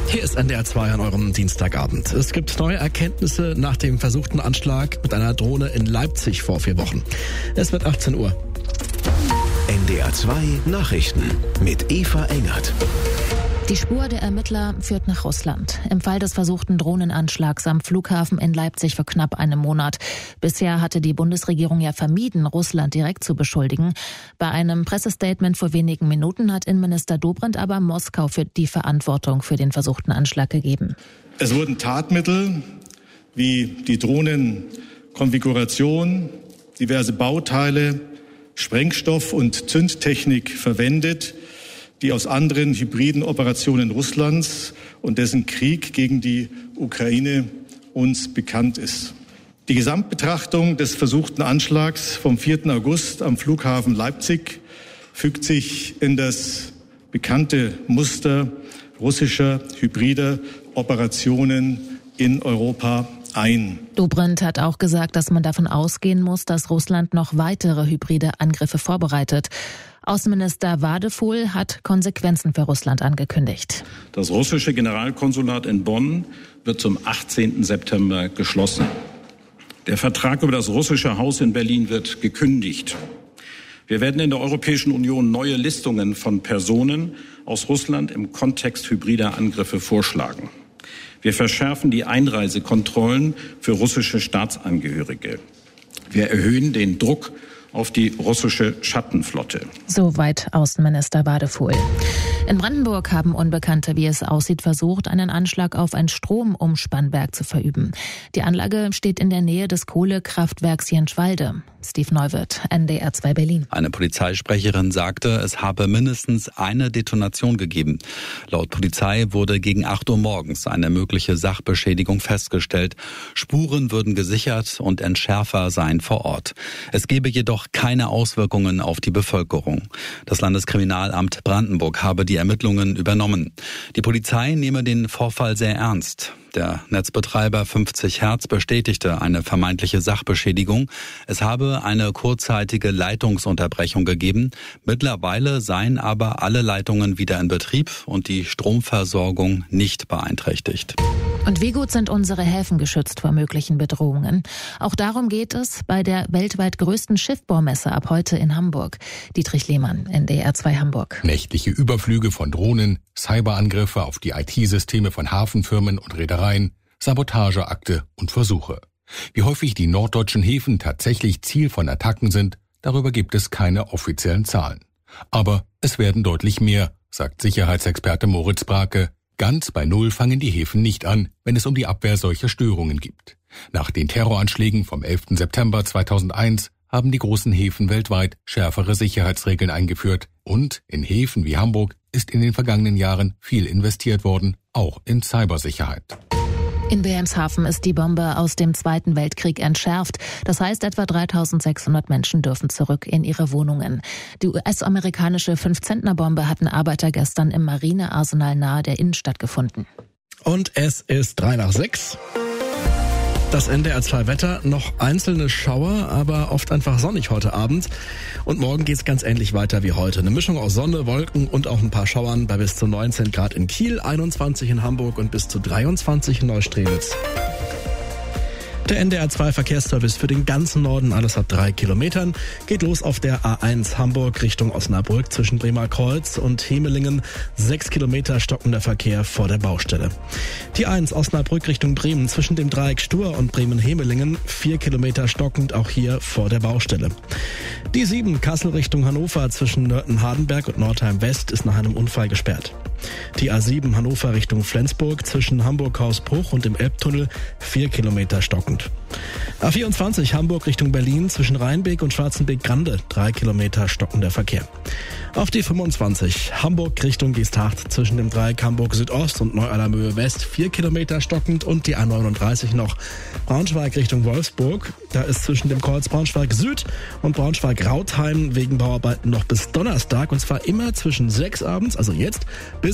Hier ist NDR 2 an eurem Dienstagabend. Es gibt neue Erkenntnisse nach dem versuchten Anschlag mit einer Drohne in Leipzig vor 4 Wochen. Es wird 18 Uhr. NDR 2 Nachrichten mit Eva Engert. Die Spur der Ermittler führt nach Russland. Im Fall des versuchten Drohnenanschlags am Flughafen in Leipzig vor knapp einem Monat. Bisher hatte die Bundesregierung ja vermieden, Russland direkt zu beschuldigen. Bei einem Pressestatement vor wenigen Minuten hat Innenminister Dobrindt aber Moskau für die Verantwortung für den versuchten Anschlag gegeben. Es wurden Tatmittel wie die Drohnenkonfiguration, diverse Bauteile, Sprengstoff und Zündtechnik verwendet, die aus anderen hybriden Operationen Russlands und dessen Krieg gegen die Ukraine uns bekannt ist. Die Gesamtbetrachtung des versuchten Anschlags vom 4. August am Flughafen Leipzig fügt sich in das bekannte Muster russischer hybrider Operationen in Europa ein. Dobrindt hat auch gesagt, dass man davon ausgehen muss, dass Russland noch weitere hybride Angriffe vorbereitet. Außenminister Wadefuhl hat Konsequenzen für Russland angekündigt. Das russische Generalkonsulat in Bonn wird zum 18. September geschlossen. Der Vertrag über das russische Haus in Berlin wird gekündigt. Wir werden in der Europäischen Union neue Listungen von Personen aus Russland im Kontext hybrider Angriffe vorschlagen. Wir verschärfen die Einreisekontrollen für russische Staatsangehörige. Wir erhöhen den Druck auf die russische Schattenflotte. Soweit Außenminister Wadefuhl. In Brandenburg haben Unbekannte, wie es aussieht, versucht, einen Anschlag auf ein Stromumspannwerk zu verüben. Die Anlage steht in der Nähe des Kohlekraftwerks Jentschwalde. Steve Neuwirth, NDR 2 Berlin. Eine Polizeisprecherin sagte, es habe mindestens eine Detonation gegeben. Laut Polizei wurde gegen 8 Uhr morgens eine mögliche Sachbeschädigung festgestellt. Spuren würden gesichert und Entschärfer seien vor Ort. Es gebe jedoch keine Auswirkungen auf die Bevölkerung. Das Landeskriminalamt Brandenburg habe die Ermittlungen übernommen. Die Polizei nehme den Vorfall sehr ernst. Der Netzbetreiber 50 Hertz bestätigte eine vermeintliche Sachbeschädigung. Es habe eine kurzzeitige Leitungsunterbrechung gegeben. Mittlerweile seien aber alle Leitungen wieder in Betrieb und die Stromversorgung nicht beeinträchtigt. Und wie gut sind unsere Häfen geschützt vor möglichen Bedrohungen? Auch darum geht es bei der weltweit größten Schiffbaumesse ab heute in Hamburg. Dietrich Lehmann, NDR 2 Hamburg. Nächtliche Überflüge von Drohnen, Cyberangriffe auf die IT-Systeme von Hafenfirmen und Reedereien, Sabotageakte und Versuche. Wie häufig die norddeutschen Häfen tatsächlich Ziel von Attacken sind, darüber gibt es keine offiziellen Zahlen. Aber es werden deutlich mehr, sagt Sicherheitsexperte Moritz Brake. Ganz bei Null fangen die Häfen nicht an, wenn es um die Abwehr solcher Störungen geht. Nach den Terroranschlägen vom 11. September 2001 haben die großen Häfen weltweit schärfere Sicherheitsregeln eingeführt. Und in Häfen wie Hamburg ist in den vergangenen Jahren viel investiert worden, auch in Cybersicherheit. In Wilhelmshaven ist die Bombe aus dem Zweiten Weltkrieg entschärft. Das heißt, etwa 3.600 Menschen dürfen zurück in ihre Wohnungen. Die US-amerikanische 5-Zentner-Bombe hatten Arbeiter gestern im Marinearsenal nahe der Innenstadt gefunden. Und es ist 5:03. Das NDR 2 Wetter, noch einzelne Schauer, aber oft einfach sonnig heute Abend. Und morgen geht's ganz ähnlich weiter wie heute. Eine Mischung aus Sonne, Wolken und auch ein paar Schauern bei bis zu 19 Grad in Kiel, 21 in Hamburg und bis zu 23 in Neustrelitz. Der NDR 2 Verkehrsservice für den ganzen Norden, alles ab 3 Kilometern. Geht los auf der A1 Hamburg Richtung Osnabrück zwischen Bremer Kreuz und Hemelingen. 6 Kilometer stockender Verkehr vor der Baustelle. Die 1 Osnabrück Richtung Bremen zwischen dem Dreieck Stur und Bremen-Hemelingen. 4 Kilometer stockend, auch hier vor der Baustelle. Die 7 Kassel Richtung Hannover zwischen Nörten-Hardenberg und Nordheim West ist nach einem Unfall gesperrt. Die A7 Hannover Richtung Flensburg zwischen Hamburg-Hausbruch und dem Elbtunnel 4 Kilometer stockend. A24 Hamburg Richtung Berlin zwischen Rheinbeek und Schwarzenbeek-Grande 3 Kilometer stockender Verkehr. Auf die 25 Hamburg Richtung Geesthacht zwischen dem Dreieck Hamburg Südost und Neu-Allermöhe West 4 Kilometer stockend und die A39 noch Braunschweig Richtung Wolfsburg. Da ist zwischen dem Kreuz Braunschweig Süd und Braunschweig Rautheim wegen Bauarbeiten noch bis Donnerstag und zwar immer zwischen 6 abends, also jetzt, bis